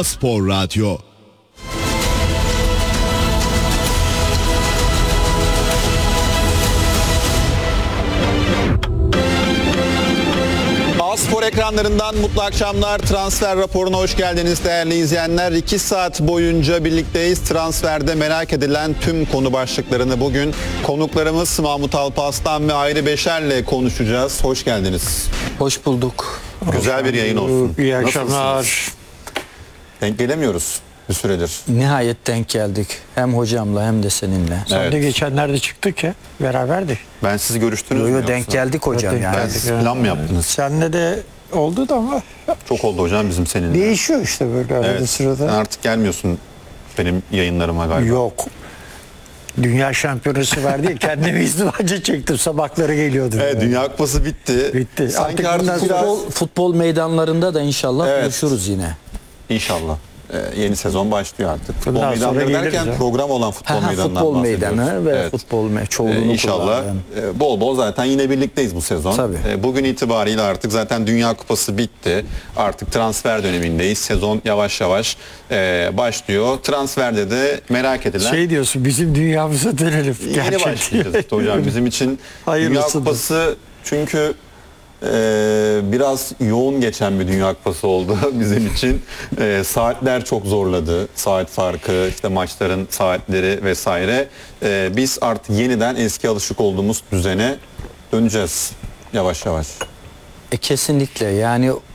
A-Spor Radyo. A-Spor ekranlarından mutlu akşamlar. Transfer raporuna hoş geldiniz değerli izleyenler. 2 saat boyunca birlikteyiz. Transferde merak edilen tüm konu başlıklarını bugün konuklarımız Mahmut Alparslan ve Hayri Beşer'le konuşacağız. Hoş geldiniz. Hoş bulduk. Güzel bir yayın olsun. İyi akşamlar. Nasılsınız? Denk gelemiyoruz bir süredir. Nihayet denk geldik. Hem hocamla hem de seninle. Sen Evet. de geçenlerde çıktık ya beraberdik. Ben siz görüştünüz Yo mü yo yoksa? denk geldik hocam Denk yani. geldik. Siz plan mı yaptınız? Seninle de oldu da ama Çok oldu hocam bizim seninle. değişiyor işte böyle arada Evet. Sen sırada. artık gelmiyorsun benim yayınlarıma galiba. Yok. Dünya şampiyonası vardı ya, kendimi izdivaca çektim, sabahları geliyordum. Evet, Dünya Kupası bitti. Bitti. Sanki Artık bundan artık biraz... Futbol meydanlarında da inşallah Evet. buluşuruz yine. İnşallah. Yeni sezon başlıyor artık. Futbol Bundan meydanları sonra geliriz derken ya. program olan futbol meydanından Futbol bahsediyoruz. meydanı ve Evet. futbol çoğunluğunu İnşallah kullanan. bol bol zaten yine birlikteyiz bu sezon. Tabii. Bugün itibariyle artık zaten Dünya Kupası bitti. Artık transfer dönemindeyiz. Sezon yavaş yavaş başlıyor. Transferde de merak edilen Şey diyorsun, bizim dünyamıza dönelim. yeni başlayacağız işte hocam. Bizim için Dünya Hayırlısı Kupası çünkü biraz yoğun geçen bir Dünya Kupası oldu bizim için. Saatler çok zorladı. Saat farkı, işte maçların saatleri vesaire. Biz artık yeniden eski alışık olduğumuz düzene döneceğiz yavaş yavaş. Kesinlikle yani